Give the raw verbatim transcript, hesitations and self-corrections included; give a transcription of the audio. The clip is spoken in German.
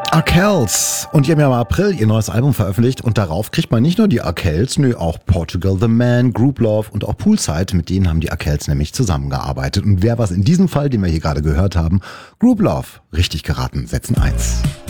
Arkells. Und die haben ja im April ihr neues Album veröffentlicht und darauf kriegt man nicht nur die Arkells, nö, auch Portugal the Man, Group Love und auch Poolside, mit denen haben die Arkells nämlich zusammengearbeitet. Und wer was in diesem Fall, den wir hier gerade gehört haben, Group Love, richtig geraten, setzen eins.